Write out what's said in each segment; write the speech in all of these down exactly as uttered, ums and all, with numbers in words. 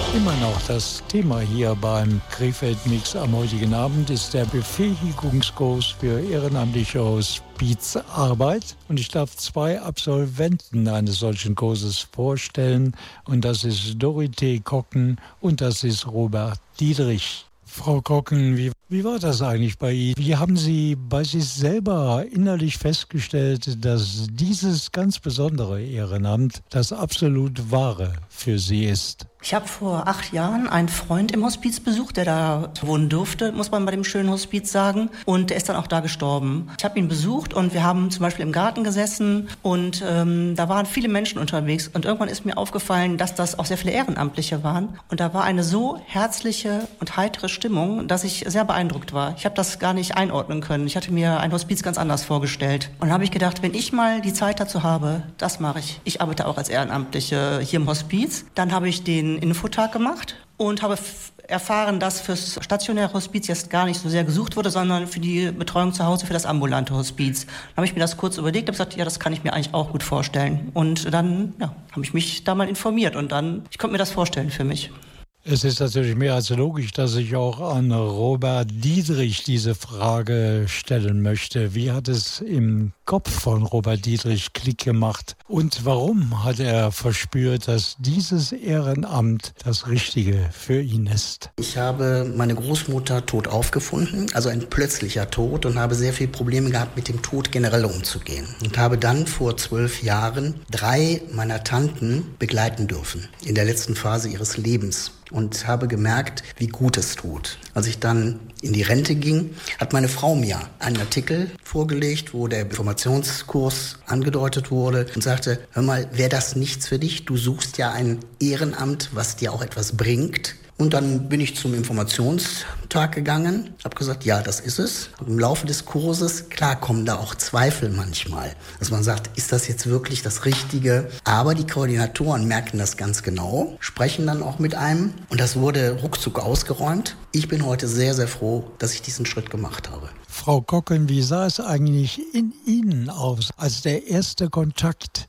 Immer noch das Thema hier beim Krefeld-Mix am heutigen Abend ist der Befähigungskurs für ehrenamtliche Hospizarbeit. Und ich darf zwei Absolventen eines solchen Kurses vorstellen. Und das ist Dorothee Kocken und das ist Robert Dietrich. Frau Kocken, wie, wie war das eigentlich bei Ihnen? Wie haben Sie bei sich selber innerlich festgestellt, dass dieses ganz besondere Ehrenamt das absolut Wahre für Sie ist? Ich habe vor acht Jahren einen Freund im Hospiz besucht, der da wohnen durfte, muss man bei dem schönen Hospiz sagen. Und der ist dann auch da gestorben. Ich habe ihn besucht und wir haben zum Beispiel im Garten gesessen und ähm, da waren viele Menschen unterwegs. Und irgendwann ist mir aufgefallen, dass das auch sehr viele Ehrenamtliche waren. Und da war eine so herzliche und heitere Stimmung, dass ich sehr beeindruckt war. Ich habe das gar nicht einordnen können. Ich hatte mir ein Hospiz ganz anders vorgestellt. Und dann habe ich gedacht, wenn ich mal die Zeit dazu habe, das mache ich. Ich arbeite auch als Ehrenamtliche hier im Hospiz. Dann habe ich den Infotag gemacht und habe f- erfahren, dass fürs stationäre Hospiz jetzt gar nicht so sehr gesucht wurde, sondern für die Betreuung zu Hause, für das ambulante Hospiz. Dann habe ich mir das kurz überlegt und gesagt, ja, das kann ich mir eigentlich auch gut vorstellen. Und dann ja, habe ich mich da mal informiert und dann, ich konnte mir das vorstellen für mich. Es ist natürlich mehr als logisch, dass ich auch an Robert Dietrich diese Frage stellen möchte. Wie hat es im Kopf von Robert Dietrich Klick gemacht? Und warum hat er verspürt, dass dieses Ehrenamt das Richtige für ihn ist? Ich habe meine Großmutter tot aufgefunden, also ein plötzlicher Tod, und habe sehr viele Probleme gehabt, mit dem Tod generell umzugehen. Und habe dann vor zwölf Jahren drei meiner Tanten begleiten dürfen in der letzten Phase ihres Lebens. Und habe gemerkt, wie gut es tut. Als ich dann in die Rente ging, hat meine Frau mir einen Artikel vorgelegt, wo der Informationskurs angedeutet wurde und sagte, hör mal, wäre das nichts für dich? Du suchst ja ein Ehrenamt, was dir auch etwas bringt. Und dann bin ich zum Informationstag gegangen, habe gesagt, ja, das ist es. Und im Laufe des Kurses, klar, kommen da auch Zweifel manchmal, dass man sagt, ist das jetzt wirklich das Richtige? Aber die Koordinatoren merken das ganz genau, sprechen dann auch mit einem und das wurde ruckzuck ausgeräumt. Ich bin heute sehr, sehr froh, dass ich diesen Schritt gemacht habe. Frau Kocken, wie sah es eigentlich in Ihnen aus, als der erste Kontakt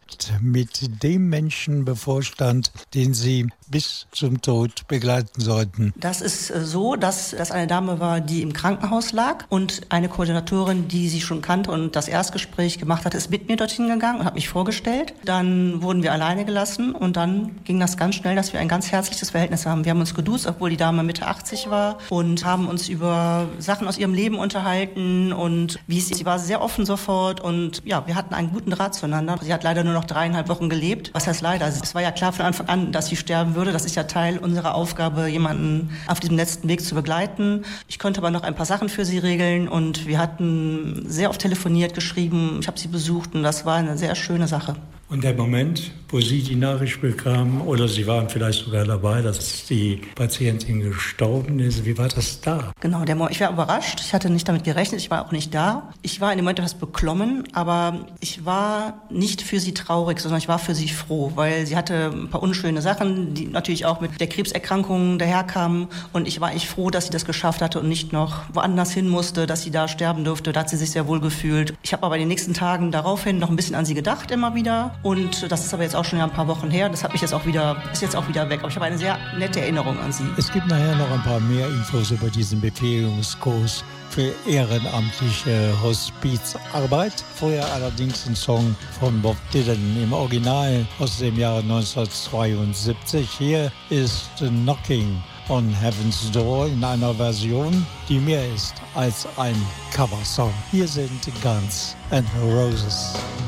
mit dem Menschen bevorstand, den Sie bis zum Tod begleiten sollten? Das ist so, dass das eine Dame war, die im Krankenhaus lag und eine Koordinatorin, die sie schon kannte und das Erstgespräch gemacht hat, ist mit mir dorthin gegangen und hat mich vorgestellt. Dann wurden wir alleine gelassen und dann ging das ganz schnell, dass wir ein ganz herzliches Verhältnis haben. Wir haben uns geduzt, obwohl die Dame Mitte achtzig war und haben uns über Sachen aus ihrem Leben unterhalten und wie sie, sie war sehr offen sofort und ja, wir hatten einen guten Draht zueinander. Sie hat leider nur noch dreieinhalb Wochen gelebt. Was heißt leider? Es war ja klar von Anfang an, dass sie sterben würde. Das ist ja Teil unserer Aufgabe, jemanden auf diesem letzten Weg zu begleiten. Ich konnte aber noch ein paar Sachen für sie regeln und wir hatten sehr oft telefoniert, geschrieben. Ich habe sie besucht und das war eine sehr schöne Sache. Und der Moment, wo Sie die Nachricht bekamen, oder Sie waren vielleicht sogar dabei, dass die Patientin gestorben ist, wie war das da? Genau, der Mo- ich war überrascht, ich hatte nicht damit gerechnet, ich war auch nicht da. Ich war in dem Moment etwas beklommen, aber ich war nicht für sie traurig, sondern ich war für sie froh, weil sie hatte ein paar unschöne Sachen, die natürlich auch mit der Krebserkrankung daherkamen und ich war echt froh, dass sie das geschafft hatte und nicht noch woanders hin musste, dass sie da sterben durfte, da hat sie sich sehr wohl gefühlt. Ich habe aber in den nächsten Tagen daraufhin noch ein bisschen an sie gedacht, immer wieder. Und das ist aber jetzt auch schon ein paar Wochen her. Das hat mich jetzt auch wieder, ist jetzt auch wieder weg. Aber ich habe eine sehr nette Erinnerung an sie. Es gibt nachher noch ein paar mehr Infos über diesen Befähigungskurs für ehrenamtliche Hospizarbeit. Vorher allerdings ein Song von Bob Dylan im Original aus dem Jahre neunzehnhundertzweiundsiebzig. Hier ist Knocking on Heaven's Door in einer Version, die mehr ist als ein Coversong. Hier sind Guns N' Roses.